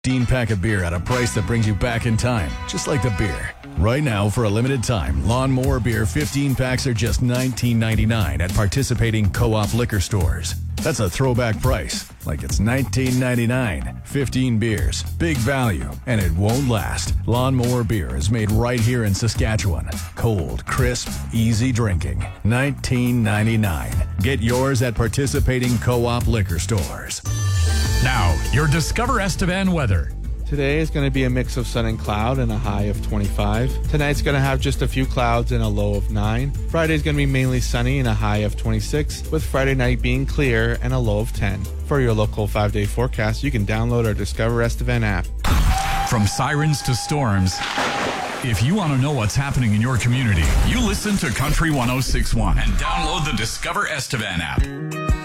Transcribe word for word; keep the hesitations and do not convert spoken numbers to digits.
fifteen pack of beer at a price that brings you back in time, just like the beer. Right now, for a limited time, Lawnmower Beer fifteen packs are just nineteen ninety-nine at participating Co-op liquor stores. That's a throwback price, like it's nineteen ninety-nine. fifteen beers, big value, and it won't last. Lawnmower Beer is made right here in Saskatchewan. Cold, crisp, easy drinking. nineteen ninety-nine. Get yours at participating Co-op liquor stores. Now, your Discover Estevan weather. Today is going to be a mix of sun and cloud and a high of twenty-five. Tonight's going to have just a few clouds and a low of nine. Friday's going to be mainly sunny and a high of twenty-six, with Friday night being clear and a low of ten. For your local five-day forecast, you can download our Discover Estevan app. From sirens to storms, if you want to know what's happening in your community, you listen to Country one oh six point one and download the Discover Estevan app.